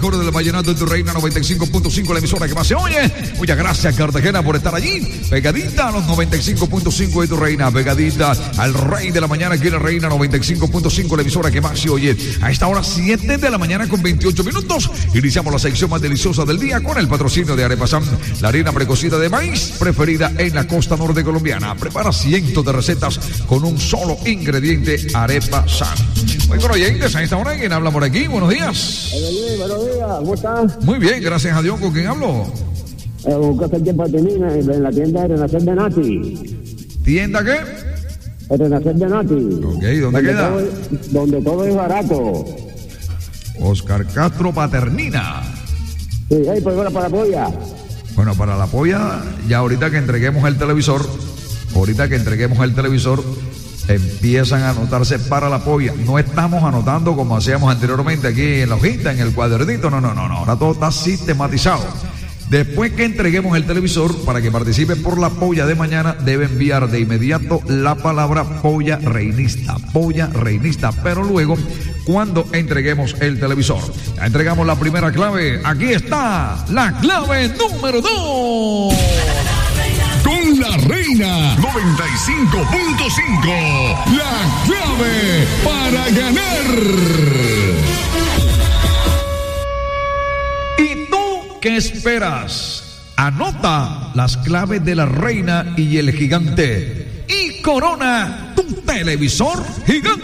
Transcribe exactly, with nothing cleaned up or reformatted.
Coro del Vallenato en tu Reina noventa y cinco punto cinco, la emisora que más se oye. Muchas gracias, Cartagena, por estar allí. Pegadita a los noventa y cinco punto cinco de tu Reina. Pegadita al Rey de la Mañana aquí en la Reina noventa y cinco punto cinco, la emisora que más se oye. A esta hora, siete de la mañana con veintiocho minutos. Iniciamos la sección más deliciosa del día con el patrocinio de Arepasan, la harina precocida de maíz preferida en la costa norte colombiana. Prepara cientos de recetas con un solo ingrediente, Arepasan. Muy bien, oyentes, a esta hora, ¿quién habla por aquí? Buenos días. Buenos días, ¿cómo estás? Muy bien, gracias a Dios. ¿Con quién hablo? Eh, busco hace tiempo termina en la tienda de Renacer de Nati. ¿Tienda qué? El Renacer de Nati. Ok, ¿dónde, donde queda? Todo es, donde todo es barato. Oscar Castro Paternina. Sí, hey, pues ahora para la polla. Bueno, para la polla, ya ahorita que entreguemos el televisor, ahorita que entreguemos el televisor, empiezan a anotarse para la polla. No estamos anotando como hacíamos anteriormente aquí en la hojita, en el cuadernito. No, no, no, no. Ahora todo está sistematizado. Después que entreguemos el televisor, para que participe por la polla de mañana, debe enviar de inmediato la palabra polla reinista, polla reinista. Pero luego, cuando entreguemos el televisor, ya entregamos la primera clave. Aquí está la clave número dos. Con la Reina noventa y cinco punto cinco, la clave para ganar. ¿Y tú qué esperas? Anota las claves de la Reina y el Gigante y corona tu televisor gigante.